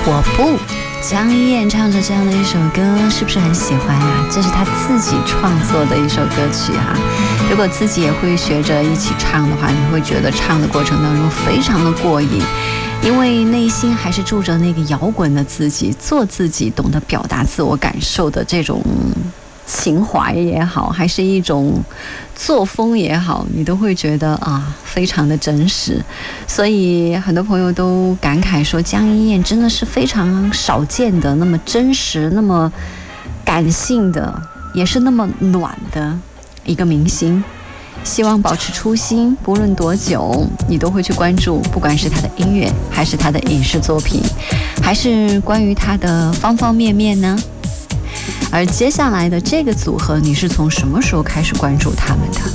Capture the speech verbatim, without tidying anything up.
我不。江一燕唱着这样的一首歌，是不是很喜欢啊？这是他自己创作的一首歌曲哈、啊。如果自己也会学着一起唱的话，你会觉得唱的过程当中非常的过瘾，因为内心还是住着那个摇滚的自己，做自己，懂得表达自我感受的这种情怀也好，还是一种作风也好，你都会觉得啊，非常的真实。所以很多朋友都感慨说，江一燕真的是非常少见的那么真实、那么感性的，也是那么暖的一个明星。希望保持初心，不论多久，你都会去关注，不管是他的音乐，还是他的影视作品，还是关于他的方方面面呢？而接下来的这个组合，你是从什么时候开始关注他们的？